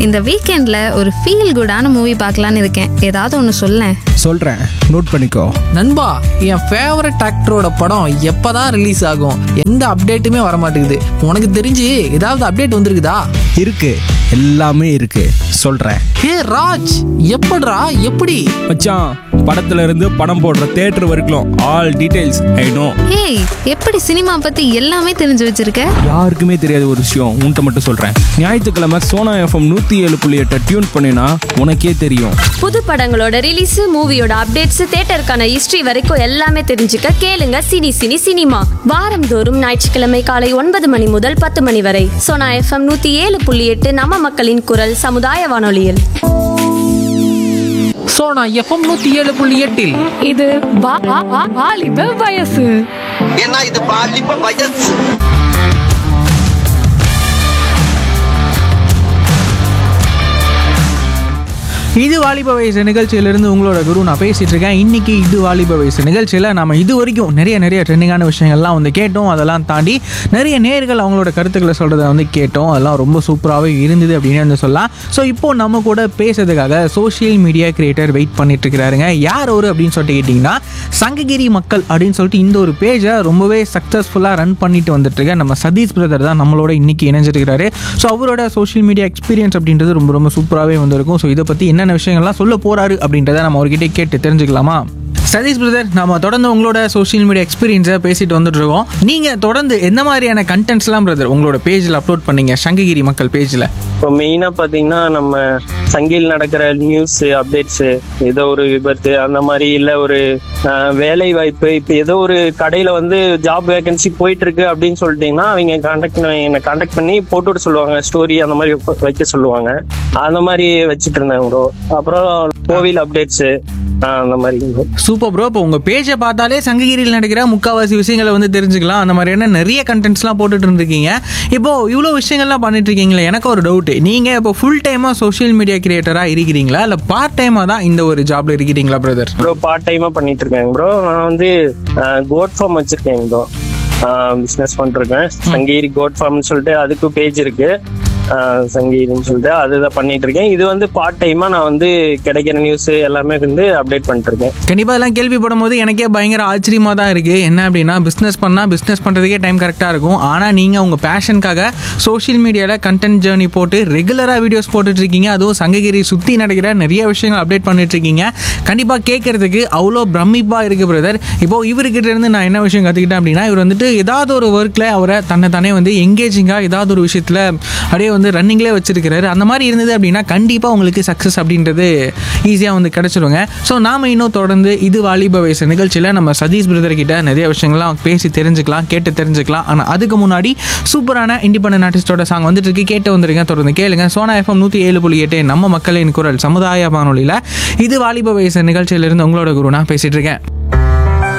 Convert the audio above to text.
இந்த வீக்கெண்ட்ல ஒரு ஃபீல் குடான மூவி பார்க்கலான்னு இருக்கேன். ஏதாவது ஒன்று சொல்லேன். சொல்றேன், நோட் பண்ணிக்கோ. நண்பா, என் ஃபேவரட் ஆக்டரோட படம் எப்பதான் ரிலீஸ் ஆகும்? எந்த அப்டேட்டுமே வர மாட்டேங்குது. உனக்கு தெரிஞ்சு ஏதாவது அப்டேட் வந்திருக்குதா? இருக்கு, எல்லாமே இருக்கு, சொல்றேன். ஹே ராஜ், எப்படிடா எப்படி? மச்சான், படத்துல இருந்து படம் போடுற தியேட்டர் வரைக்கும் ஆல் டீடைல்ஸ் ஐ நோ. ஏய், எப்படி சினிமா பத்தி எல்லாமே தெரிஞ்சு வச்சிருக்க? யாருக்குமே தெரியாத ஒரு விஷயம் உன்கிட்ட மட்டும் சொல்றேன். ஞாயிற்றுக்கிழமை சோனா எஃப்எம் 107.8 டியூன் பண்ணினா உனக்கே தெரியும். புது படங்களோட ரிலீஸ், மூவியோட அப்டேட்ஸ், தியேட்டருக்கான ஹிஸ்டரி வரைக்கும் எல்லாமே தெரிஞ்சுக்க கேளுங்க சினி சினி சினிமா. வாரந்தோறும் ஞாயிற்றுக்கிழமை காலை 9 மணி முதல் 10 மணி வரை சோனா எஃப்எம் 107.8 நம்ம மக்களின் குரல் சமுதாய வானொலியில். சோனா எஃப்எம் 107.8 இது வாலிப வயசு. ஏன்னா இது பாலிப்ப வயசு. இது வாலிப வயசு நிகழ்ச்சியிலிருந்து உங்களோட குரு நான் பேசிகிட்டு இருக்கேன். இன்றைக்கி இது வாலிப வயசு நிகழ்ச்சியில் நம்ம இது வரைக்கும் நிறைய ட்ரெண்டிங்கான விஷயங்கள்லாம் வந்து கேட்டோம். அதெல்லாம் தாண்டி நிறைய நேர்கள் அவங்களோட கருத்துக்களை சொல்கிறத வந்து கேட்டோம். அதெல்லாம் ரொம்ப சூப்பராகவே இருந்தது அப்படின்னு வந்து சொல்லலாம். ஸோ இப்போது நம்ம கூட பேசுறதுக்காக சோஷியல் மீடியா கிரியேட்டர் வெயிட் பண்ணிட்டு இருக்கிறாருங்க. யார் ஒரு அப்படின்னு சொல்லிட்டு கேட்டிங்கன்னா, சங்ககிரி மக்கள் அப்படின்னு சொல்லிட்டு இந்த ஒரு பேஜை ரொம்பவே சக்ஸஸ்ஃபுல்லாக ரன் பண்ணிட்டு வந்துட்டுருக்க நம்ம சதீஷ் பிரதர் தான் நம்மளோட இன்றைக்கி இணைஞ்சிருக்கிறாரு. ஸோ அவரோட சோஷியல் மீடியா எக்ஸ்பீரியன்ஸ் அப்படின்றது ரொம்ப சூப்பராகவே வந்திருக்கும். ஸோ இதை பற்றி என்னென்ன விஷயங்கள்லாம் சொல்ல போறாரு அப்படின்றத நம்ம அவர்கிட்ட கேட்டு தெரிஞ்சுக்கலாமா? சதீஷ் பிரதர், நம்ம தொடர்ந்து உங்களோட சோஷியல் மீடியா எக்ஸ்பீரியன்ஸை பேசிட்டு வந்துட்டு இருக்கோம். நீங்கள் தொடர்ந்து எந்த மாதிரியான கண்டென்ட்ஸ்லாம் பிரதர் உங்களோட பேஜில் அப்லோட் பண்ணீங்க சங்ககிரி மக்கள் பேஜில்? இப்போ மெயினாக பார்த்தீங்கன்னா, நம்ம சங்கில் நடக்கிற நியூஸ் அப்டேட்ஸு, ஏதோ ஒரு விபத்து அந்த மாதிரி, இல்லை ஒரு வேலை வாய்ப்பு, இப்போ ஏதோ ஒரு கடையில் வந்து ஜாப் வேகன்சி போயிட்டு இருக்கு அப்படின்னு சொல்லிட்டீங்கன்னா அவங்க என்னை கான்டாக்ட் பண்ணி போட்டு விட சொல்லுவாங்க. ஸ்டோரி அந்த மாதிரி வைக்க சொல்லுவாங்க. அந்த மாதிரி வச்சுட்டு இருந்தேன் ப்ரோ. அப்புறம் கோவில் அப்டேட்ஸு அந்த மாதிரி. Super bro. இப்போ உங்கள் பேஜை பார்த்தாலே சங்ககிரியில் நடக்கிற முக்கால்வாசி விஷயங்களை வந்து தெரிஞ்சுக்கலாம். அந்த மாதிரியான நிறைய கண்டென்ட்ஸ்லாம் போட்டுட்டு இருந்திருக்கீங்க. இப்போது இவ்வளோ விஷயங்கள்லாம் பண்ணிட்டு இருக்கீங்களே, எனக்கு ஒரு டவுட்டு. நீங்கள் இப்போ ஃபுல் டைமாக சோஷியல் மீடியா கிரியேட்டராக இருக்கிறீங்களா, இல்லை பார்ட் டைமாக தான் இந்த ஒரு ஜாப்ல இருக்கிறீங்களா பிரதர்? ப்ரோ, பார்ட் டைமாக பண்ணிட்டு இருக்கேன் ப்ரோ. நான் வந்து கோட் ஃபார்ம் வச்சிருக்கேன் ப்ரோ. பிஸ்னஸ் பண்ணிருக்கேன். சங்ககிரி கோட் ஃபார்ம்னு சொல்லிட்டு அதுக்கு பேஜ் இருக்கு, சங்கீதம்னு சொல்லிட்டு அதுதான் பண்ணிட்டு இருக்கேன். இது வந்து பார்ட் டைமா நான் வந்து கிடைக்கிற நியூஸ் எல்லாமே வந்து அப்டேட் பண்ணிட்டு இருக்கேன். கண்டிப்பா இதெல்லாம் கேள்விப்படும் போது எனக்கே பயங்கர ஆச்சரியமா தான் இருக்கு. என்ன அப்படின்னா, பிஸ்னஸ் பண்றதுக்கே டைம் கரெக்டா இருக்கும். ஆனா நீங்க உங்க பேஷனுக்காக சோஷியல் மீடியால கண்டென்ட் ஜேர்னி போட்டு ரெகுலரா வீடியோஸ் போட்டுட்டு இருக்கீங்க. அதுவும் சங்ககிரி சுத்தி நடக்கிற நிறைய விஷயங்கள் அப்டேட் பண்ணிட்டு இருக்கீங்க. கண்டிப்பா கேட்கறதுக்கு அவ்வளோ பிரமிப்பா இருக்கு பிரதர். இப்போ இவர்கிட்ட இருந்து நான் என்ன விஷயம் கத்துக்கிட்டேன் அப்படின்னா, இவர் வந்துட்டு ஏதாவது ஒரு ஒர்க்ல அவரை தன்னை வந்து எங்கேஜிங்கா ஏதாவது ஒரு விஷயத்துல அப்படியே வந்து ரன்னிங்லேயே வச்சிருக்கிறாரு. அந்த மாதிரி இருந்தது அப்படின்னா கண்டிப்பாக உங்களுக்கு சக்ஸஸ் அப்படின்றது ஈஸியாக வந்து கிடச்சிருங்க. ஸோ நாம் இன்னும் தொடர்ந்து இது வாலிப வயசு நிகழ்ச்சியில் நம்ம சதீஷ் பிரதர் கிட்ட நிறைய விஷயங்கள்லாம் பேசி தெரிஞ்சுக்கலாம், கேட்டு தெரிஞ்சுக்கலாம். ஆனால் அதுக்கு முன்னாடி சூப்பரான இண்டிபெண்டன்ட் ஆர்டிஸ்டோட சாங் வந்துட்டு இருக்கு, கேட்டு வந்துருங்க. தொடர்ந்து கேளுங்க. சோனா எஃப்எம் 107.8 நம்ம மக்களின் குரல் சமுதாய வானொலியில் இது வாலிப வயசு நிகழ்ச்சியிலிருந்து உங்களோட குரு நான் பேசிட்டு இருக்கேன்.